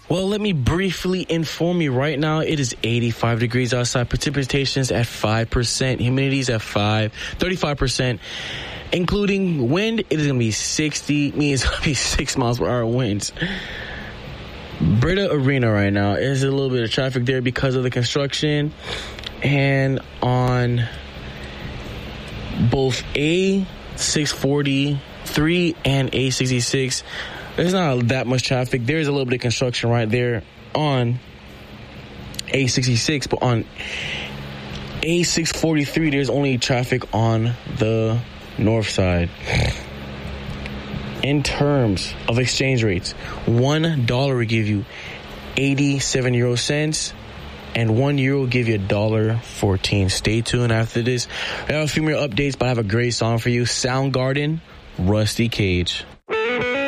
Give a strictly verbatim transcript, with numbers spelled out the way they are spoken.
Well, let me briefly inform you right now. It is eighty-five degrees outside. Precipitation is at five percent. Humidity is at five, thirty-five percent. Including wind, it is going to be sixty. Means it's going to be six miles per hour winds. Breda Arena right now. There's a little bit of traffic there because of the construction. And on both A six forty-three and A sixty-six, there's not that much traffic. There's a little bit of construction right there on A sixty-six, but on A six forty-three, there's only traffic on the north side. In terms of exchange rates, one dollar will give you eighty-seven euro cents, and one euro will give you a dollar fourteen. Stay tuned after this. I have a few more updates, but I have a great song for you. Soundgarden, Rusty Cage.